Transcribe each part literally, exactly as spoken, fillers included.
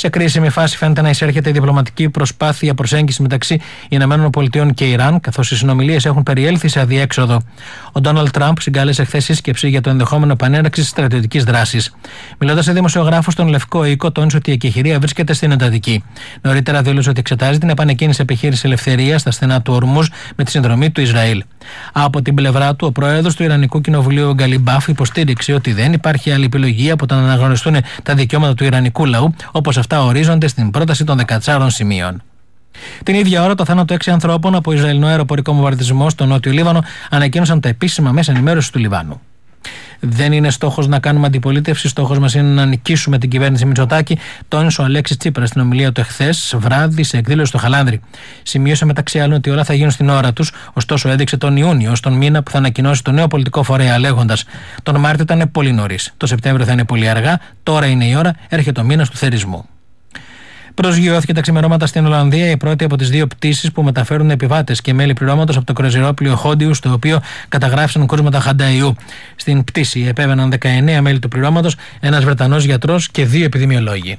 Σε κρίσιμη φάση φαίνεται να εισέρχεται η διπλωματική προσπάθεια προσέγγιση μεταξύ ΗΠΑ και Ιράν, καθώς οι συνομιλίες έχουν περιέλθει σε αδιέξοδο. Ο Ντόναλντ Τραμπ συγκάλεσε χθες σύσκεψη για το ενδεχόμενο επανέναρξη στρατιωτικής δράσης. Μιλώντας σε δημοσιογράφους στον Λευκό Οίκο, τόνισε ότι η εκεχηρία βρίσκεται στην εντατική. Νωρίτερα δήλωσε ότι εξετάζει την επανεκκίνηση επιχείρηση ελευθερίας στα στενά του Ορμούζ με τη συνδρομή του Ισραήλ. Από την πλευρά του, ο πρόεδρος του Ιρανικού Κοινοβουλίου, Γκαλιμπάφ, υποστήριξε ότι δεν υπάρχει άλλη επιλογή από το να αναγνωριστούν τα δικαιώματα του Ιρανικού λαού, όπως αυτά ορίζονται στην πρόταση των δεκατεσσάρων σημείων. Την ίδια ώρα, το θάνατο έξι ανθρώπων από Ισραηλινό αεροπορικό βομβαρδισμό στο νότιο Λίβανο ανακοίνωσαν τα επίσημα μέσα ενημέρωση του Λιβάνου. Δεν είναι στόχος να κάνουμε αντιπολίτευση, στόχος μας είναι να νικήσουμε την κυβέρνηση Μητσοτάκη, τόνισε ο Αλέξης Τσίπρας στην ομιλία του εχθές βράδυ σε εκδήλωση στο Χαλάνδρι. Σημείωσε μεταξύ άλλων ότι όλα θα γίνουν στην ώρα τους, ωστόσο έδειξε τον Ιούνιο ως τον μήνα που θα ανακοινώσει το νέο πολιτικό φορέα, λέγοντας: τον Μάρτιο ήταν πολύ νωρίς, το Σεπτέμβριο θα είναι πολύ αργά, τώρα είναι η ώρα, έρχεται ο μήνας του θερισμού. Προσγειώθηκε τα ξημερώματα στην Ολλανδία η πρώτη από τις δύο πτήσεις που μεταφέρουν επιβάτες και μέλη πληρώματος από το κρουαζιερόπλοιο Χόντιου, στο οποίο καταγράφησαν κρούσματα χανταϊού. Στην πτήση επέβαιναν δεκαεννέα μέλη του πληρώματος, ένας Βρετανός γιατρός και δύο επιδημιολόγοι.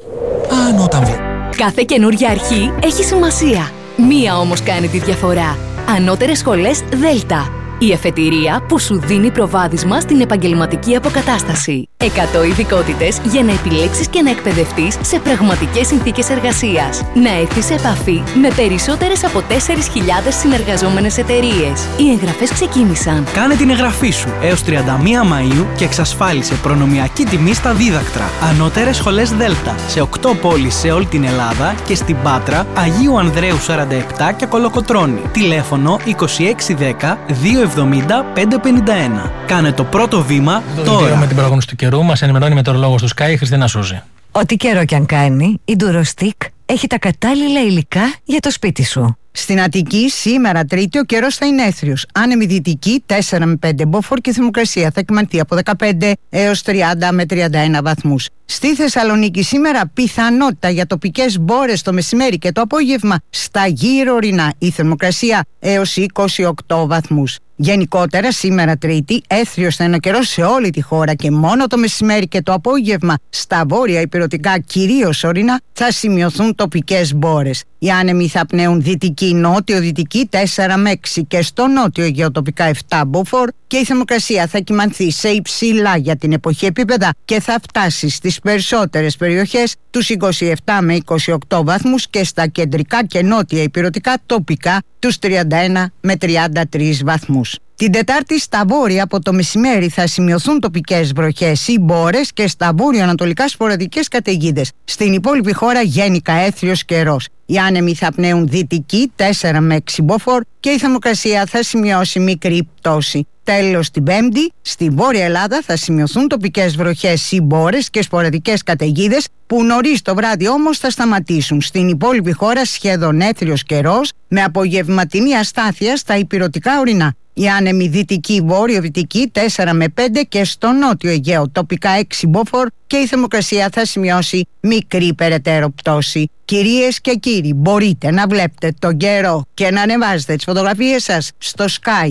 Κάθε καινούργια αρχή έχει σημασία. Μία όμως κάνει τη διαφορά. Ανώτερες σχολές Δέλτα. Η εφετηρία που σου δίνει προβάδισμα στην επαγγελματική αποκατάσταση. εκατό ειδικότητες για να επιλέξεις και να εκπαιδευτείς σε πραγματικές συνθήκες εργασίας. Να έρθεις σε επαφή με περισσότερες από τέσσερις χιλιάδες συνεργαζόμενες εταιρείες. Οι εγγραφές ξεκίνησαν. Κάνε την εγγραφή σου έως τριάντα μία Μαΐου και εξασφάλισε προνομιακή τιμή στα δίδακτρα. Ανώτερες σχολές Δέλτα σε οκτώ πόλεις σε όλη την Ελλάδα και στην Πάτρα, Αγίου Ανδρέου σαράντα επτά και Κολοκοτρώνη. Τηλέφωνο είκοσι έξι δέκα δύο εβδομήντα πέντε πενήντα ένα. Κάνε το πρώτο βήμα τώρα. Με την πρόγνωση του καιρού μας ενημερώνει η μετεωρολόγος του Sky, Χριστίνα Σούζη. Ό,τι καιρό κι αν κάνει, η Durostick έχει τα κατάλληλα υλικά για το σπίτι σου. Στην Αττική, σήμερα Τρίτη, ο καιρός θα είναι έθριος. Άνεμη δυτική τέσσερα με πέντε μποφόρ και η θερμοκρασία θα εκμανθεί από δεκαπέντε έως τριάντα με τριάντα ένα βαθμούς. Στη Θεσσαλονίκη, σήμερα πιθανότητα για τοπικές μπόρες το μεσημέρι και το απόγευμα στα γύρω ορεινά. Η θερμοκρασία έως είκοσι οκτώ βαθμούς. Γενικότερα, σήμερα Τρίτη, έθριος θα είναι ο καιρός σε όλη τη χώρα και μόνο το μεσημέρι και το απόγευμα στα βόρεια ηπειρωτικά, κυρίως ορεινά, θα σημειωθούν τοπικές μπόρες. Οι άνεμοι θα πνέουν δυτική-νότιο-δυτική τέσσερα με έξι και στο νότιο Αιγαίο τοπικά επτά μποφόρ και η θερμοκρασία θα κυμανθεί σε υψηλά για την εποχή επίπεδα και θα φτάσει στις περισσότερες περιοχές τους είκοσι επτά με είκοσι οκτώ βαθμούς και στα κεντρικά και νότια ηπειρωτικά τοπικά τους τριάντα ένα με τριάντα τρεις βαθμούς. Την Τετάρτη στα βόρεια από το μεσημέρι θα σημειωθούν τοπικές βροχές ή μπόρες και στα βόρειο-ανατολικά σποραδικές καταιγίδες. Στην υπόλοιπη χώρα γενικά έθριος καιρός. Οι άνεμοι θα πνέουν δυτική τέσσερα με έξι μποφόρ και η θερμοκρασία θα σημειώσει μικρή πτώση. Τέλος, την Πέμπτη, στη Βόρεια Ελλάδα θα σημειωθούν τοπικές βροχές ή μπόρες και σποραδικές καταιγίδες που νωρίς το βράδυ όμως θα σταματήσουν. Στην υπόλοιπη χώρα σχεδόν έθριος καιρός με απογευματινή αστάθεια στα ηπειρωτικά ορεινά. Οι άνεμοι δυτική βόρειο-δυτική τέσσερα με πέντε και στο νότιο Αιγαίο τοπικά έξι μποφόρ και η θερμοκρασία θα σημειώσει μικρή περαιτέρω πτώση. Κυρίες και κύριοι, μπορείτε να βλέπετε τον καιρό και να ανεβάζετε τις φωτογραφίες σας στο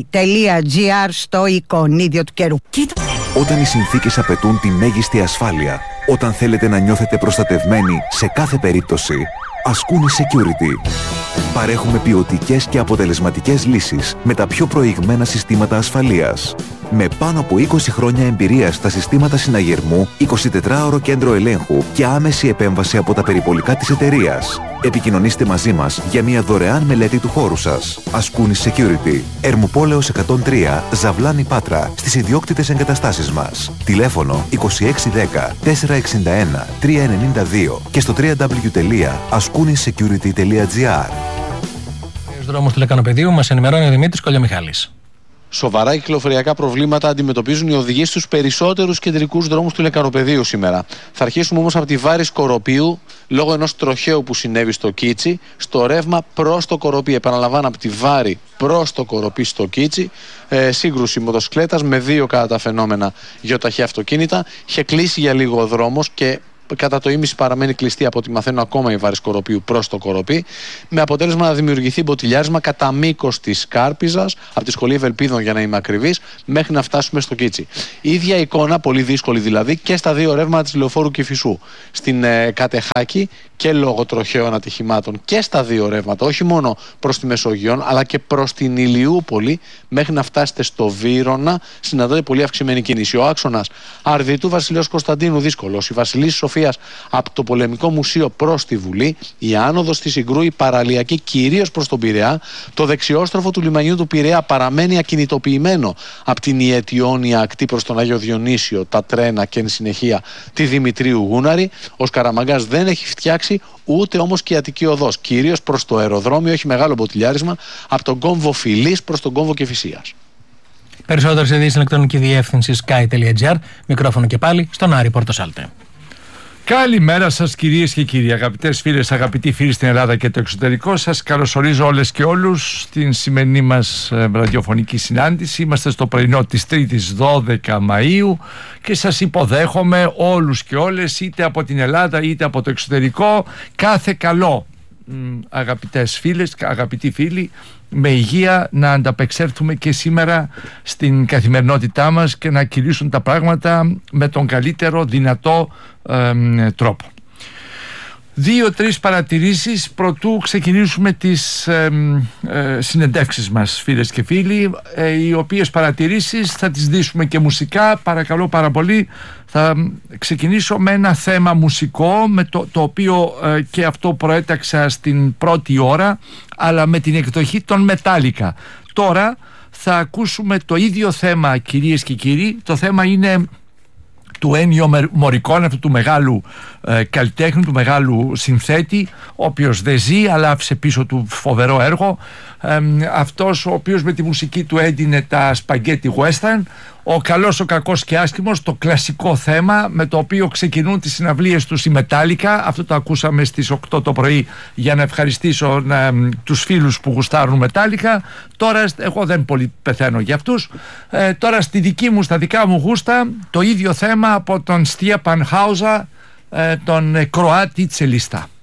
sky.gr στο εικονίδιο του καιρού. Όταν οι συνθήκες απαιτούν τη μέγιστη ασφάλεια, όταν θέλετε να νιώθετε προστατευμένοι σε κάθε περίπτωση, Ascuni Security. Παρέχουμε ποιοτικές και αποτελεσματικές λύσεις με τα πιο προηγμένα συστήματα ασφαλείας. Με πάνω από είκοσι χρόνια εμπειρία στα συστήματα συναγερμού, εικοσιτετράωρο κέντρο ελέγχου και άμεση επέμβαση από τα περιπολικά της εταιρείας. Επικοινωνήστε μαζί μας για μια δωρεάν μελέτη του χώρου σας. Ascuni Security. Ερμοπόλεως εκατόν τρία, Ζαβλάνη Πάτρα, στις ιδιόκτητες εγκαταστάσεις μας. Τηλέφωνο είκοσι έξι δέκα τετρακόσια εξήντα ένα τριακόσια ενενήντα δύο και στο double-u double-u double-u τελεία ascuni security τελεία gr. Στους δρόμους του Λεκανοπεδίου μας ενημερώνει ο Δημήτρης Κολιομιχάλης. Σοβαρά κυκλοφοριακά προβλήματα αντιμετωπίζουν οι οδηγοί στους περισσότερους κεντρικούς δρόμους του Λεκανοπεδίου σήμερα. Θα αρχίσουμε όμως από τη Βάρη Κοροπίου, λόγω ενός τροχαίου που συνέβη στο Κίτσι, στο ρεύμα προς το Κοροπή. Επαναλαμβάνω, από τη Βάρη προς το Κοροπή στο Κίτσι, ε, σύγκρουση μοτοσυκλέτας με δύο κατά τα φαινόμενα γεωταχή αυτοκίνητα. Είχε κλείσει για λίγο ο δρόμος και κατά το ίμιση παραμένει κλειστή, από ό,τι μαθαίνω, ακόμα η Βάρη Κοροπίου προς το Κοροπή, με αποτέλεσμα να δημιουργηθεί μποτιλιάρισμα κατά μήκος της Κάρπιζας, από τη Σχολή Ευελπίδων για να είμαι ακριβής, μέχρι να φτάσουμε στο Κίτσι. Η ίδια εικόνα, πολύ δύσκολη δηλαδή, και στα δύο ρεύματα της Λεωφόρου Κηφισού. Στην ε, Κατεχάκη και λόγω τροχαίων ατυχημάτων και στα δύο ρεύματα, όχι μόνο προς τη Μεσογείο, αλλά και προς την Ηλιούπολη, μέχρι να φτάσετε στο Βύρωνα, συναντάται πολύ αυξημένη κίνηση. Ο άξονας Αρδιτού Βασιλέως Κωνσταντίνου δύσκολος, η Βασιλής Σοφίας από το Πολεμικό Μουσείο προς τη Βουλή, η άνοδος της Συγκρού, η παραλιακή κυρίως προς τον Πειραιά, το δεξιόστροφο του λιμανιού του Πειραιά παραμένει ακινητοποιημένο από την Ιετιόνια ακτή προς τον Άγιο Διονύσιο, τα τρένα και εν συνεχεία τη Δημητρίου Γούναρη. Ο Σκαραμαγκάς δεν έχει φτιάξει, ούτε όμως και η Αττική Οδός, κυρίως προς το αεροδρόμιο, έχει μεγάλο μποτιλιάρισμα από τον κόμβο Φιλής προς τον κόμβο Κηφισίας. Περισσότερες ειδήσεις στην ηλεκτρονική διεύθυνση sky τελεία gr. Μικρόφωνο και πάλι στον Άρη Πορτοσάλτε. Καλημέρα σας κυρίες και κύριοι, αγαπητές φίλες, αγαπητοί φίλοι στην Ελλάδα και το εξωτερικό. Σας καλωσορίζω όλες και όλους στην σημερινή μας ραδιοφωνική συνάντηση. Είμαστε στο πρωινό της Τρίτης δώδεκα Μαΐου και σας υποδέχομαι όλους και όλες, είτε από την Ελλάδα είτε από το εξωτερικό, κάθε καλό. Αγαπητές φίλες, αγαπητοί φίλοι, με υγεία να ανταπεξέλθουμε και σήμερα στην καθημερινότητά μας και να κυλήσουν τα πράγματα με τον καλύτερο δυνατό ε, τρόπο. Δύο-τρεις παρατηρήσεις προτού ξεκινήσουμε τις ε, ε, συνεντεύξεις μας, φίλες και φίλοι, ε, οι οποίες παρατηρήσεις θα τις δείσουμε και μουσικά. Παρακαλώ πάρα πολύ, θα ξεκινήσω με ένα θέμα μουσικό, με το, το οποίο ε, και αυτό προέταξα στην πρώτη ώρα, αλλά με την εκδοχή των Metallica. Τώρα θα ακούσουμε το ίδιο θέμα, κυρίες και κύριοι. Το θέμα είναι του Ένιο Μορικόνε, αυτού του μεγάλου ε, καλλιτέχνη, του μεγάλου συνθέτη, ο οποίος δεν ζει αλλά άφησε πίσω του φοβερό έργο, ε, αυτός ο οποίος με τη μουσική του έδινε τα σπαγκέτι western, ο καλός, ο κακός και άσχημος, το κλασικό θέμα με το οποίο ξεκινούν τις συναυλίες τους οι Metallica. Αυτό το ακούσαμε στις οκτώ το πρωί για να ευχαριστήσω ε, τους φίλους που γουστάρουν Metallica. Τώρα εγώ δεν πολύ πεθαίνω για αυτούς. ε, Τώρα στη δική μου, στα δικά μου γούστα, το ίδιο θέμα από τον Στιέπαν Χάουζα, ε, τον Κροάτη τσελίστα.